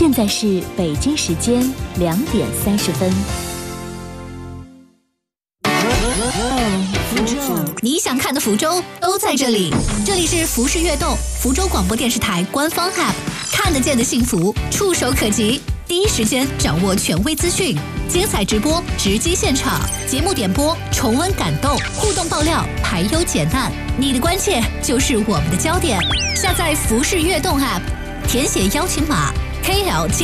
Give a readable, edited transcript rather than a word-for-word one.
现在是北京时间2:30。 你想看的福州都在这里，这里是服饰悦动，福州广播电视台官方 App， 看得见的幸福，触手可及，第一时间掌握权威资讯，精彩直播，直击现场，节目点播，重温感动，互动爆料，排忧解难，你的关切就是我们的焦点。下载服饰悦动 App， 填写邀请码 KL。